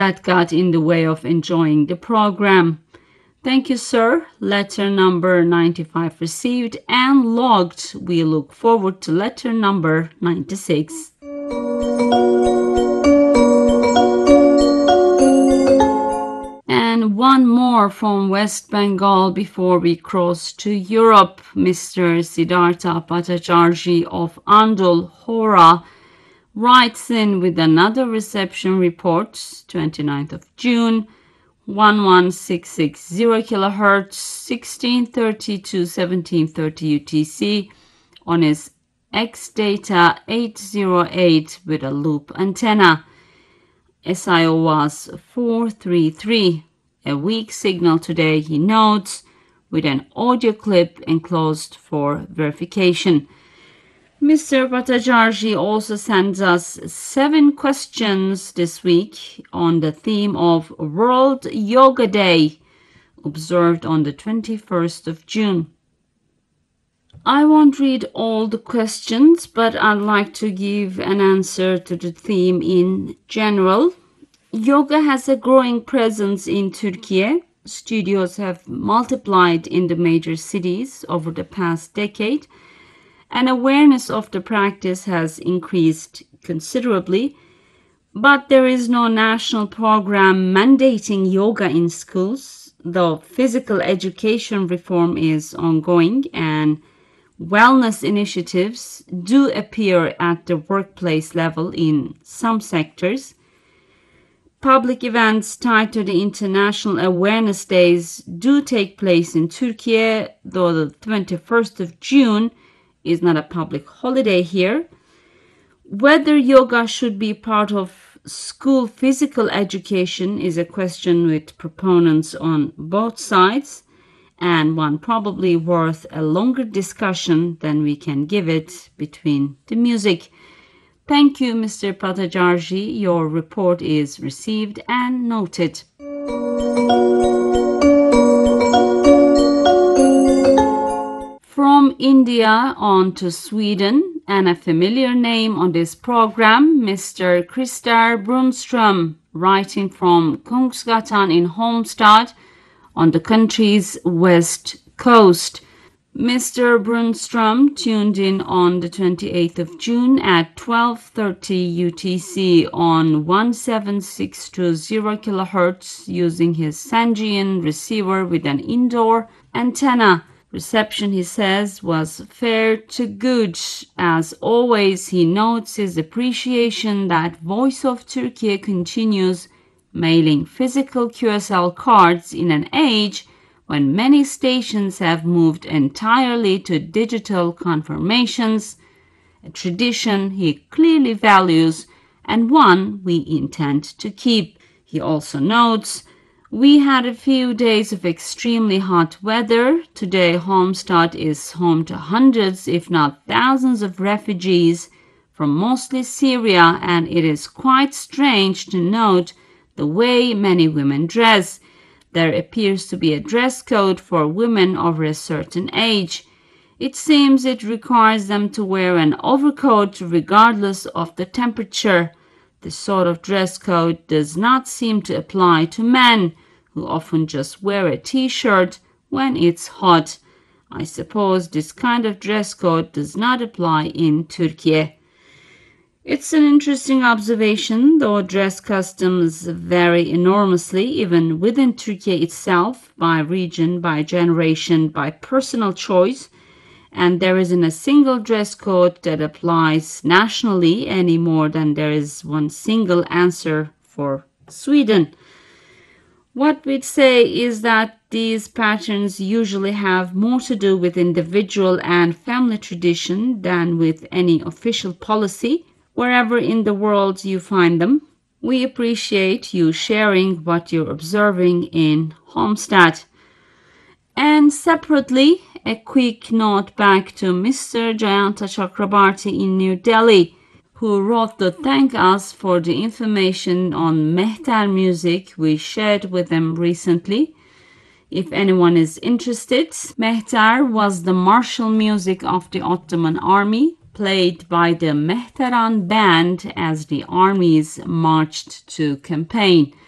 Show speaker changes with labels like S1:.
S1: that got in the way of enjoying the program. Thank you, sir. Letter number 95 received and logged. We look forward to letter number 96. And one more from West Bengal before we cross to Europe. Mr. Siddhartha Bhattacharjee of Andul, Hora, writes in with another reception report, 29th of June, 11660 kHz, 1630 to 1730 UTC on his X-Data 808 with a loop antenna. SIO was 433. A weak signal today, he notes, with an audio clip enclosed for verification. Mr. Bhattacharjee also sends us 7 questions this week on the theme of World Yoga Day, observed on the 21st of June. I won't read all the questions, but I'd like to give an answer to the theme in general. Yoga has a growing presence in Turkey. Studios have multiplied in the major cities over the past decade, and awareness of the practice has increased considerably. But there is no national program mandating yoga in schools, though physical education reform is ongoing and wellness initiatives do appear at the workplace level in some sectors. Public events tied to the International Awareness Days do take place in Turkey, though the 21st of June is not a public holiday here. Whether yoga should be part of school physical education is a question with proponents on both sides, and one probably worth a longer discussion than we can give it between the music. Thank you, Mr. Bhattacharjee. Your report is received and noted. From India on to Sweden, and a familiar name on this program, Mr. Christer Brunström, writing from Kungsgatan in Halmstad on the country's west coast. Mr. Brunström tuned in on the 28th of June at 12:30 UTC on 17620 kHz using his Sangean receiver with an indoor antenna. Reception, he says, was fair to good. As always, he notes his appreciation that Voice of Turkey continues mailing physical QSL cards in an age when many stations have moved entirely to digital confirmations, a tradition he clearly values and one we intend to keep. He also notes, we had a few days of extremely hot weather. Today, Halmstad is home to hundreds, if not thousands, of refugees from mostly Syria, and it is quite strange to note the way many women dress. There appears to be a dress code for women over a certain age. It seems it requires them to wear an overcoat regardless of the temperature. This sort of dress code does not seem to apply to men, who often just wear a t-shirt when it's hot. I suppose this kind of dress code does not apply in Turkey. It's an interesting observation, though dress customs vary enormously, even within Turkey itself, by region, by generation, by personal choice, and there isn't a single dress code that applies nationally any more than there is one single answer for Sweden. What we'd say is that these patterns usually have more to do with individual and family tradition than with any official policy, wherever in the world you find them. We appreciate you sharing what you're observing in Halmstad. And separately, a quick note back to Mr. Jayanta Chakrabarti in New Delhi, who wrote to thank us for the information on Mehter music we shared with them recently. If anyone is interested, Mehter was the martial music of the Ottoman army, played by the Mehteran band as the armies marched to campaign.